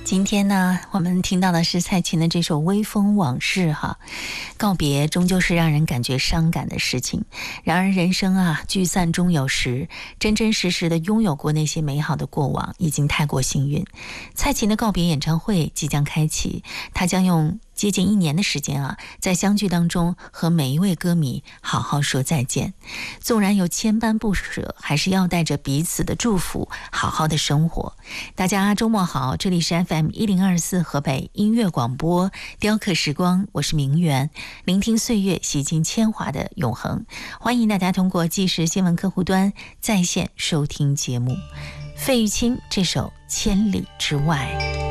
今天呢，我们听到的是蔡琴的这首《微风往事》哈。告别终究是让人感觉伤感的事情，然而人生啊，聚散终有时，真真实实的拥有过那些美好的过往，已经太过幸运。蔡琴的告别演唱会即将开启，她将用接近1年的时间啊，在相聚当中和每一位歌迷好好说再见。纵然有千般不舍，还是要带着彼此的祝福好好的生活。大家周末好，这里是 FM1024 河北音乐广播雕刻时光，我是明媛，聆听岁月洗尽铅华的永恒。欢迎大家通过即时新闻客户端在线收听节目。费玉清这首《千里之外》。